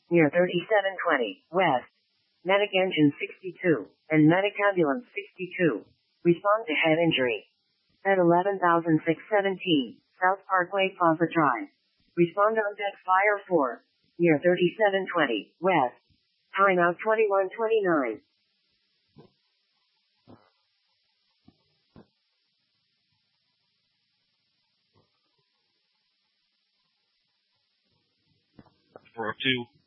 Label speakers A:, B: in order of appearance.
A: near 3720 West. Medic Engine 62 and Medic Ambulance 62. Respond to head injury. At 11,617 South Parkway Plaza Drive. Respond on deck Fire 4, near 3720 West. Timeout 21:29.
B: For 2.